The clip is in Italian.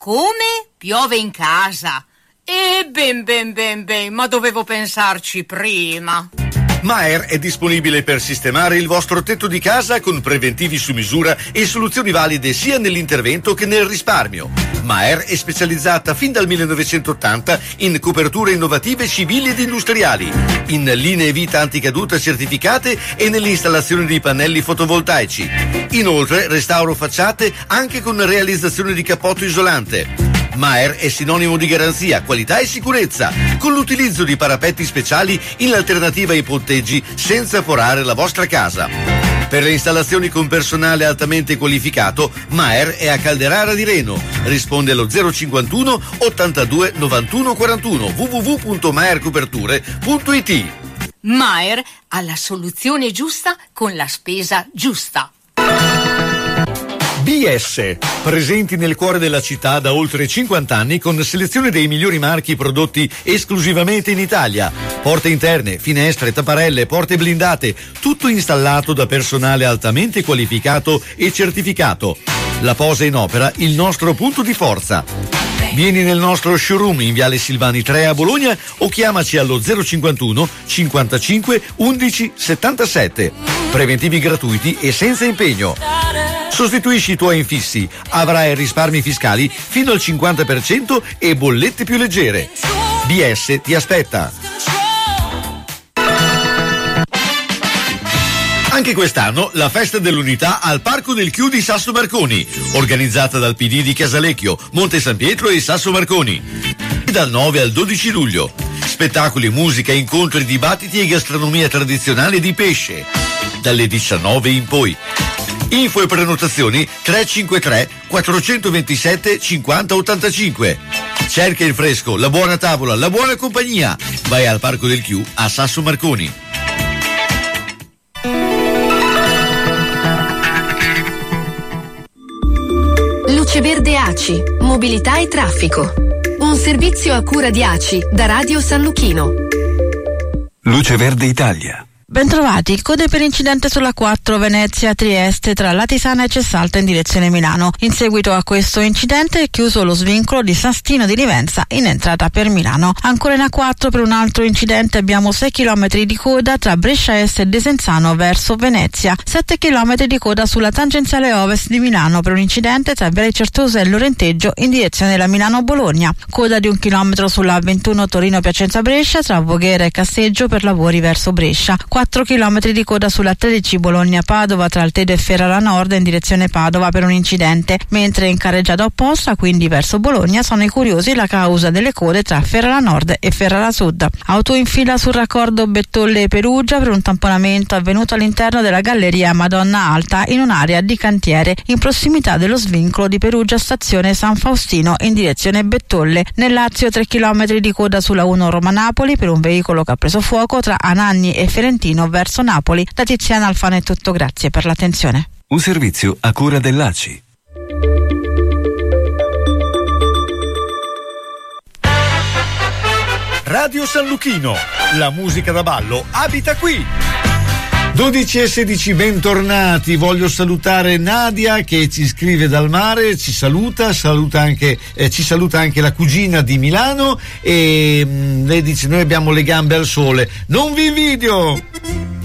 Come? Piove in casa? Ben, ma dovevo pensarci prima. Maer è disponibile per sistemare il vostro tetto di casa con preventivi su misura e soluzioni valide sia nell'intervento che nel risparmio. Maer è specializzata fin dal 1980 in coperture innovative civili ed industriali, in linee vita anticaduta certificate e nell'installazione di pannelli fotovoltaici. Inoltre restauro facciate anche con realizzazione di cappotto isolante. Maer è sinonimo di garanzia, qualità e sicurezza, con l'utilizzo di parapetti speciali in alternativa ai ponteggi senza forare la vostra casa. Per le installazioni con personale altamente qualificato, Maer è a Calderara di Reno. Risponde allo 051 82 91 41 www.maercoperture.it. Maer ha la soluzione giusta con la spesa giusta. BS, presenti nel cuore della città da oltre 50 anni con selezione dei migliori marchi prodotti esclusivamente in Italia. Porte interne, finestre, tapparelle, porte blindate, tutto installato da personale altamente qualificato e certificato. La posa in opera, il nostro punto di forza. Vieni nel nostro showroom in Viale Silvani 3 a Bologna o chiamaci allo 051 55 11 77. Preventivi gratuiti e senza impegno. Sostituisci i tuoi infissi, avrai risparmi fiscali fino al 50% e bollette più leggere. BS ti aspetta. Anche quest'anno la festa dell'unità al Parco del Chiù di Sasso Marconi, organizzata dal PD di Casalecchio, Monte San Pietro e Sasso Marconi. Dal 9 al 12 luglio. Spettacoli, musica, incontri, dibattiti e gastronomia tradizionale di pesce. Dalle 19 in poi. Info e prenotazioni 353 427 50 85. Cerca il fresco, la buona tavola, la buona compagnia. Vai al Parco del Chiù a Sasso Marconi. Luce Verde ACI, mobilità e traffico. Un servizio a cura di ACI da Radio San Luchino. Luce Verde Italia. Bentrovati, code per incidente sulla 4 Venezia-Trieste tra Latisana e Cessalta in direzione Milano. In seguito a questo incidente è chiuso lo svincolo di Sastino di Livenza in entrata per Milano. Ancora in A4 per un altro incidente abbiamo 6 km di coda tra Brescia Est e Desenzano verso Venezia, 7 km di coda sulla tangenziale ovest di Milano per un incidente tra Viale Certosa e Lorenteggio in direzione della Milano-Bologna, coda di 1 chilometro sulla 21 Torino-Piacenza-Brescia tra Voghera e Casseggio per lavori verso Brescia, 4 km di coda sulla 13 Bologna-Padova tra Altedo e Ferrara Nord in direzione Padova per un incidente, mentre in carreggiata opposta, quindi verso Bologna, sono i curiosi la causa delle code tra Ferrara Nord e Ferrara Sud. Auto in fila sul raccordo Bettolle-Perugia per un tamponamento avvenuto all'interno della galleria Madonna Alta in un'area di cantiere in prossimità dello svincolo di Perugia stazione San Faustino in direzione Bettolle. Nel Lazio 3 km di coda sulla 1 Roma-Napoli per un veicolo che ha preso fuoco tra Anagni e Ferentino verso Napoli. Da Tiziana Alfano è tutto, grazie per l'attenzione. Un servizio a cura dell'ACI. Radio San Luchino, la musica da ballo abita qui. 12 e 16, bentornati. Voglio salutare Nadia che ci scrive dal mare, ci saluta anche la cugina di Milano e lei dice: noi abbiamo le gambe al sole, non vi invidio.